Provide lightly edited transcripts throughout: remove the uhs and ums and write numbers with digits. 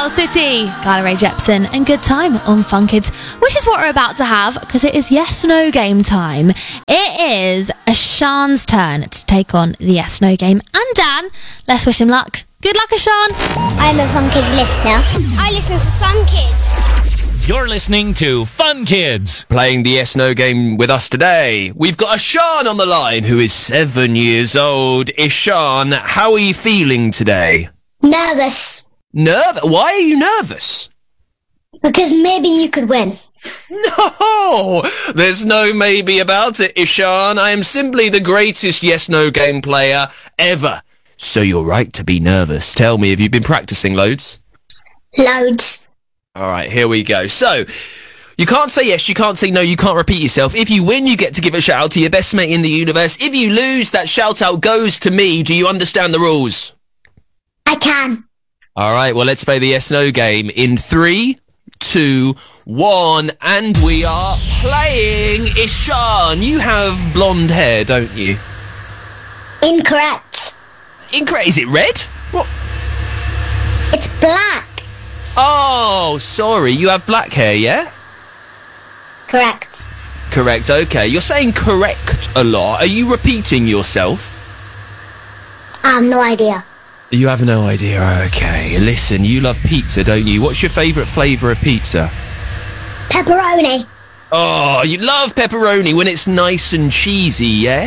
Owl City, Kyla Rae Jepsen, and Good Time on Fun Kids, which is what we're about to have because it is Yes No Game time. It is Ashan's turn to take on the Yes No Game, and Dan, let's wish him luck. Good luck, Ashan. I'm a Fun Kids listener. I listen to Fun Kids. You're listening to Fun Kids. Playing the Yes No Game with us today, we've got Ashan on the line, who is 7 years old. Ashan, how are you feeling today? Nervous. Why are you nervous? Because maybe you could win. No! There's no maybe about it, Ashan. I am simply the greatest Yes No Game player ever. So you're right to be nervous. Tell me, have you been practicing loads? Loads. All right, here we go. So, you can't say yes, you can't say no, you can't repeat yourself. If you win, you get to give a shout out to your best mate in the universe. If you lose, that shout out goes to me. Do you understand the rules? I can. All right, well, let's play the Yes No Game in 3, 2, 1, and we are playing. Ashan, you have blonde hair, don't you? Incorrect. Incorrect. Is it red? What? It's black. Oh, sorry. You have black hair, yeah? Correct. Correct, okay. You're saying correct a lot. Are you repeating yourself? I have no idea. You have no idea. Okay. Listen, you love pizza, don't you? What's your favourite flavour of pizza? Pepperoni. Oh, you love pepperoni when it's nice and cheesy, yeah?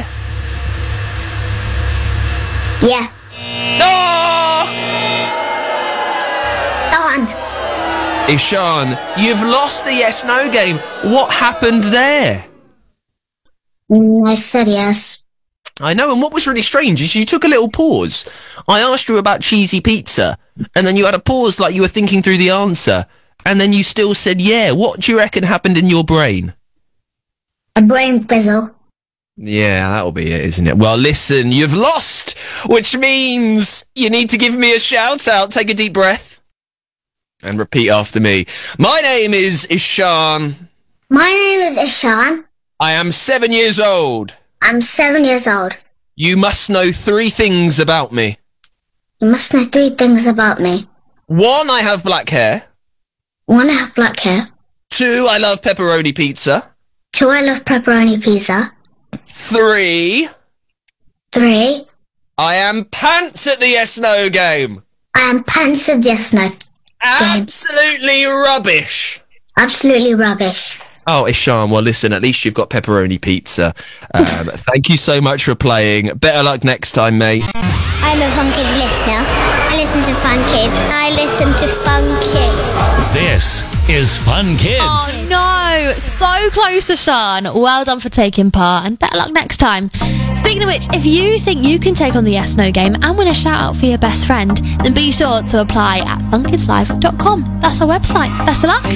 Yeah. Oh! Done. Ashan, you've lost the Yes No Game. What happened there? I said yes. I know, and what was really strange is you took a little pause. I asked you about cheesy pizza, and then you had a pause like you were thinking through the answer, and then you still said yeah. What do you reckon happened in your brain? A brain fizzle. Yeah, that'll be it, isn't it? Well, listen, you've lost, which means you need to give me a shout-out. Take a deep breath and repeat after me. My name is Ashan. My name is Ashan. I am 7 years old. I'm 7 years old. You must know 3 things about me. You must know 3 things about me. 1, I have black hair. 1, I have black hair. 2, I love pepperoni pizza. 2, I love pepperoni pizza. 3, 3, I am pants at the Yes No Game. I am pants at Yes No Game. Absolutely rubbish. Absolutely rubbish. Oh, Ashan, well, listen, at least you've got pepperoni pizza. Thank you so much for playing. Better luck next time, mate. I'm a Fun Kids listener. I listen to Fun Kids. I listen to Fun Kids. This is Fun Kids. Oh no, so close, Ashan. Well done for taking part, and better luck next time. Speaking of which, if you think you can take on the Yes No Game and win a shout out for your best friend, then be sure to apply at funkidslive.com. That's our website. Best of luck.